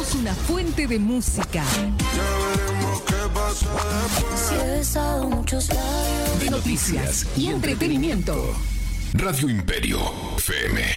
Somos una fuente de música, de noticias y entretenimiento. Radio Imperio FM.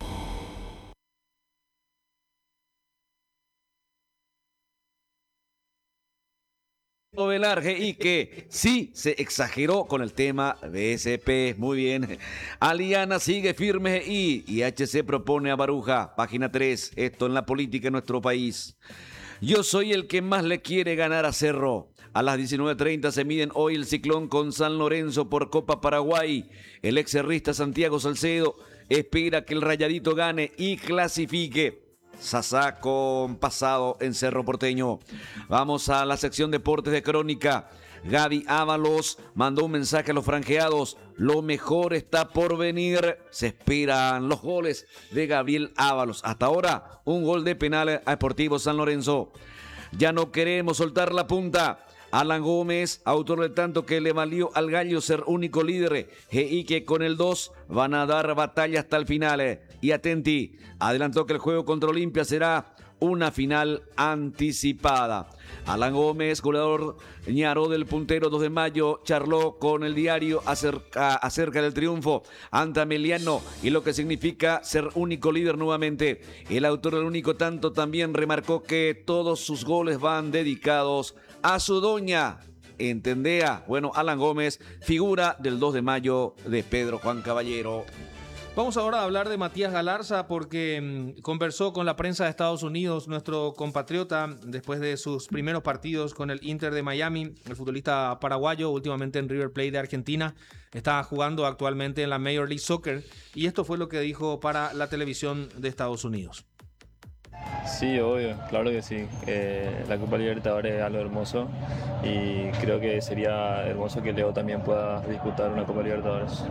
Velarge y que sí se exageró con el tema BSP. Muy bien. Aliana sigue firme y IHC propone a Baruja. Página 3. Esto en la política en nuestro país. Yo soy el que más le quiere ganar a Cerro. A las 19:30 se miden hoy el Ciclón con San Lorenzo por Copa Paraguay. El ex cerrista Santiago Salcedo espera que el Rayadito gane y clasifique. Sasá con pasado en Cerro Porteño. Vamos a la sección Deportes de Crónica. Gaby Ábalos mandó un mensaje a los franjeados. Lo mejor está por venir. Se esperan los goles de Gabriel Ábalos. Hasta ahora, un gol de penal a Sportivo San Lorenzo. Ya no queremos soltar la punta. Alan Gómez, autor del tanto que le valió al Gallo ser único líder, y que con el 2 van a dar batalla hasta el final. Y atenti, adelantó que el juego contra Olimpia será una final anticipada. Alan Gómez, goleador ñaro del puntero 2 de mayo, charló con el diario acerca del triunfo ante Ameliano y lo que significa ser único líder nuevamente. El autor del único tanto también remarcó que todos sus goles van dedicados a su doña. Entendea, bueno, Alan Gómez, figura del 2 de mayo de Pedro Juan Caballero. Vamos ahora a hablar de Matías Galarza porque conversó con la prensa de Estados Unidos, nuestro compatriota, después de sus primeros partidos con el Inter de Miami. El futbolista paraguayo, últimamente en River Plate de Argentina, está jugando actualmente en la Major League Soccer y esto fue lo que dijo para la televisión de Estados Unidos. Sí, obvio, claro que sí. La Copa Libertadores es algo hermoso y creo que sería hermoso que Leo también pueda disputar una Copa Libertadores.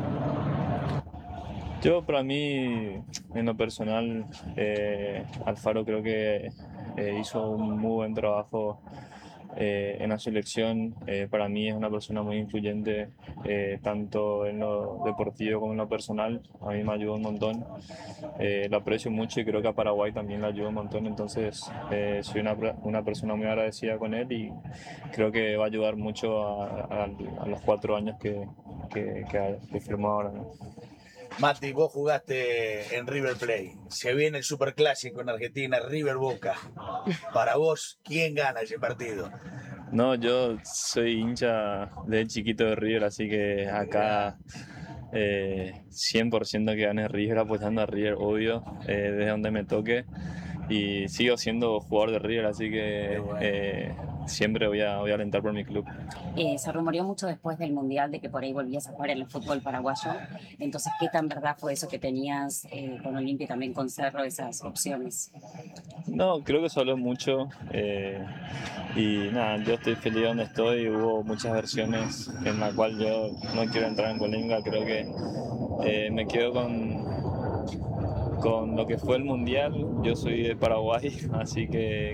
Yo, para mí, en lo personal, Alfaro creo que hizo un muy buen trabajo en la selección. Para mí es una persona muy influyente, tanto en lo deportivo como en lo personal. A mí me ayudó un montón. Lo aprecio mucho y creo que a Paraguay también le ayudó un montón. Entonces, soy una persona muy agradecida con él y creo que va a ayudar mucho a los 4 años que firmó ahora, ¿no? Mati, vos jugaste en River Plate. Se viene el superclásico en Argentina, River Boca. Para vos, ¿quién gana ese partido? No, yo soy hincha de chiquito de River, así que acá 100% que gane River, apoyando a River, obvio, desde donde me toque. Y sigo siendo jugador de River, así que siempre voy a alentar por mi club. Se rumoreó mucho después del Mundial de que por ahí volvías a jugar en el fútbol paraguayo. Entonces, ¿qué tan verdad fue eso que tenías con Olimpia y también con Cerro, esas opciones? No, creo que se habló mucho y nada, yo estoy feliz donde estoy. Hubo muchas versiones en la cual yo no quiero entrar en polémica. Creo que me quedo con lo que fue el Mundial. Yo soy de Paraguay, así que